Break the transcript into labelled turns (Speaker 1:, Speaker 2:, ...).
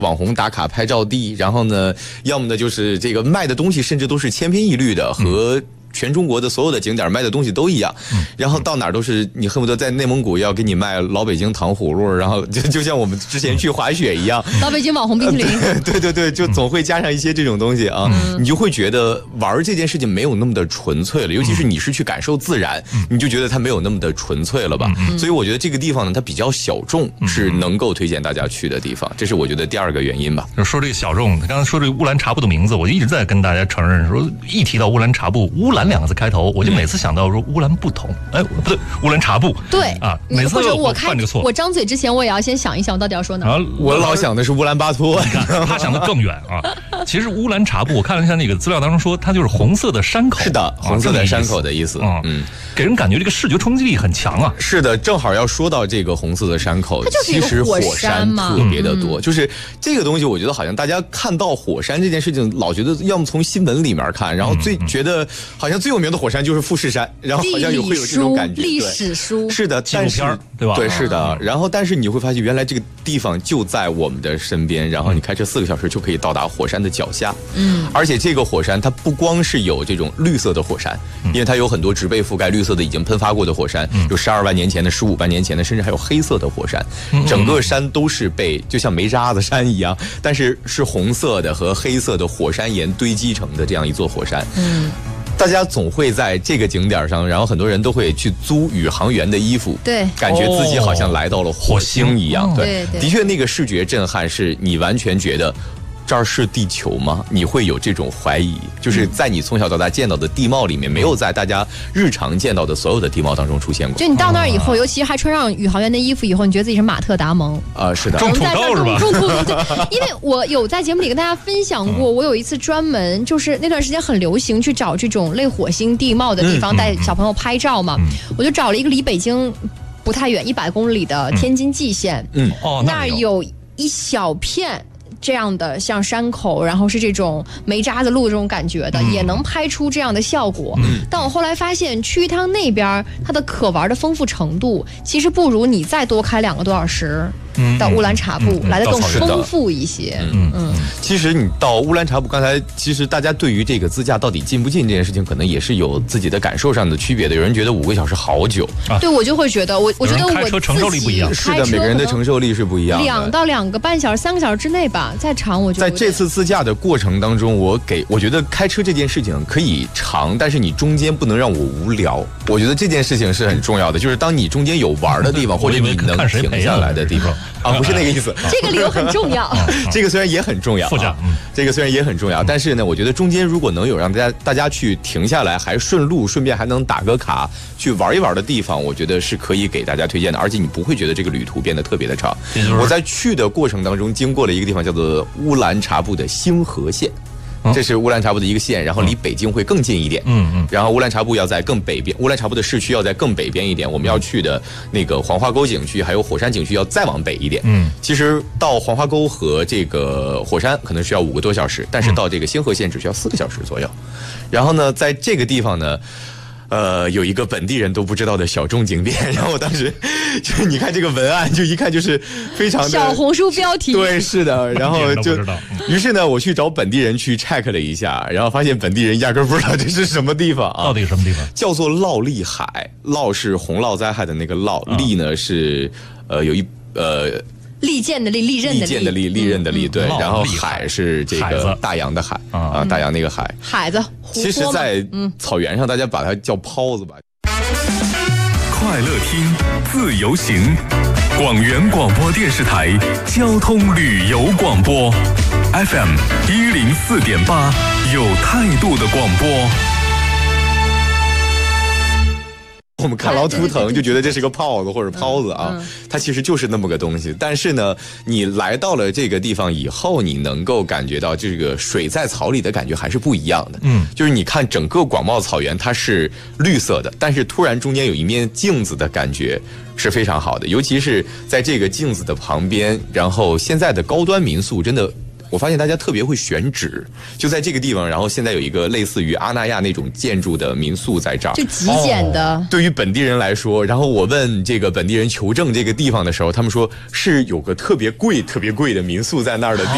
Speaker 1: 网红打卡拍照地，然后呢，要么呢就是这个卖的东西甚至都是千篇一律的，和全中国的所有的景点卖的东西都一样，然后到哪儿都是你恨不得在内蒙古要给你卖老北京糖葫芦，然后就像我们之前去滑雪一样，
Speaker 2: 老北京网红冰淇淋，
Speaker 1: 对对对，就总会加上一些这种东西啊，你就会觉得玩这件事情没有那么的纯粹了，尤其是你是去感受自然，你就觉得它没有那么的纯粹了吧？所以我觉得这个地方呢，它比较小众，是能够推荐大家去的地方，这是我觉得第二个原因吧。
Speaker 3: 就说这个小众，刚才说这个乌兰察布的名字，我就一直在跟大家承认说，一提到乌兰察布，乌兰两个字开头，我就每次想到说乌兰不同，哎，不对，乌兰察布，
Speaker 2: 对
Speaker 3: 啊，每次
Speaker 2: 或者
Speaker 3: 我犯这个错，
Speaker 2: 我张嘴之前我也要先想一想，我到底要说哪？
Speaker 1: 我老想的是乌兰巴托，
Speaker 3: 你看他想的更远啊。其实乌兰察布，我看了一下那个资料当中说，它就是红色的山口，
Speaker 1: 是的，红色的山口的意思，
Speaker 3: 给人感觉这个视觉冲击力很强啊。
Speaker 1: 是的，正好要说到这个红色的山口，
Speaker 2: 它就是一个
Speaker 1: 其实火山
Speaker 2: 嘛
Speaker 1: 特别的多，就是这个东西，我觉得好像大家看到火山这件事情，老觉得要么从新闻里面看，然后觉得好像最有名的火山就是富士山，然后好像会有这种感觉，
Speaker 2: 历史书
Speaker 1: 是的，
Speaker 3: 纪录片对吧？
Speaker 1: 对，是的。然后但是你会发现，原来这个地方就在我们的身边，然后你开车4个小时就可以到达火山的脚下。而且这个火山它不光是有这种绿色的火山，因为它有很多植被覆盖绿色的已经喷发过的火山，有12万年前的、15万年前的，甚至还有黑色的火山。整个山都是被就像煤渣子山一样，但是是红色的和黑色的火山岩堆积成的这样一座火山。大家总会在这个景点上，然后很多人都会去租宇航员的衣服，
Speaker 2: 对，
Speaker 1: 感觉自己好像来到了火星一样。
Speaker 2: 对，
Speaker 1: 的确那个视觉震撼是你完全觉得这儿是地球吗？你会有这种怀疑，就是在你从小到大见到的地貌里面，没有在大家日常见到的所有的地貌当中出现过。
Speaker 2: 就你到那儿以后，尤其还穿上宇航员的衣服以后，你觉得自己是马特达蒙
Speaker 1: 啊，是的，
Speaker 3: 种土豆是吧？
Speaker 2: 种土豆，因为我有在节目里跟大家分享过，我有一次专门就是那段时间很流行去找这种类火星地貌的地方，带小朋友拍照嘛，我就找了一个离北京不太远100公里的天津蓟县，那儿有一小片这样的像山口，然后是这种煤渣子路这种感觉的，也能拍出这样的效果。但我后来发现，去一趟那边，它的可玩的丰富程度，其实不如你再多开2个多小时到乌兰察布来的更丰富一些。
Speaker 1: 其实你到乌兰察布，刚才其实大家对于这个自驾到底近不近这件事情，可能也是有自己的感受上的区别的。有人觉得5个小时好久，
Speaker 2: 对我就会觉得我觉得我
Speaker 3: 开车承受力不一样，
Speaker 1: 是的，每个人的承受力是不一样的。
Speaker 2: 2到2个半小时、3个小时之内吧，再长我就
Speaker 1: 在这次自驾的过程当中，我觉得开车这件事情可以长，但是你中间不能让我无聊。我觉得这件事情是很重要的，就是当你中间有玩的地方，或者你能停下来的地方啊，不是那个意思。
Speaker 2: 这个理由很重要，
Speaker 1: 这个虽然也很重要，这个虽然也很重要，但是呢，我觉得中间如果能有让大家去停下来，还顺路，顺便还能打个卡去玩一玩的地方，我觉得是可以给大家推荐的，而且你不会觉得这个旅途变得特别的长。我在去的过程当中经过了一个地方叫做乌兰察布的星河县。这是乌兰察布的一个县，然后离北京会更近一点。然后乌兰察布要在更北边，乌兰察布的市区要在更北边一点。我们要去的那个黄花沟景区还有火山景区要再往北一点。其实到黄花沟和这个火山可能需要5个多小时，但是到这个星河县只需要4个小时左右。然后呢，在这个地方呢，有一个本地人都不知道的小众景点，然后我当时就你看这个文案，就一看就是非常的
Speaker 2: 小红书标题，
Speaker 1: 对，是的，然后就于是呢，我去找本地人去 check 了一下，然后发现本地人压根不知道这是什么地方啊，
Speaker 3: 到底什么地方？
Speaker 1: 叫做涝溧海，涝是洪涝灾害的那个涝，溧呢是有一
Speaker 2: 利剑的利，利刃的利，
Speaker 1: 利剑的利，利刃的利，对，然后海是这个大洋的海啊，大洋那个海，
Speaker 2: 海子。
Speaker 1: 其实，在草原上，大家把它叫泡子吧。
Speaker 4: 快乐听，自由行，广元广播电视台交通旅游广播 FM 104.8，有态度的广播。
Speaker 1: 我们看牢图腾就觉得这是个泡子或者泡子啊，它其实就是那么个东西。但是呢，你来到了这个地方以后，你能够感觉到这个水在草里的感觉还是不一样的。就是你看整个广袤草原它是绿色的，但是突然中间有一面镜子的感觉是非常好的，尤其是在这个镜子的旁边，然后现在的高端民宿真的。我发现大家特别会选址，就在这个地方，然后现在有一个类似于阿那亚那种建筑的民宿在这儿，
Speaker 2: 就极简的。
Speaker 1: 对于本地人来说，然后我问这个本地人求证这个地方的时候，他们说是有个特别贵的民宿在那儿的地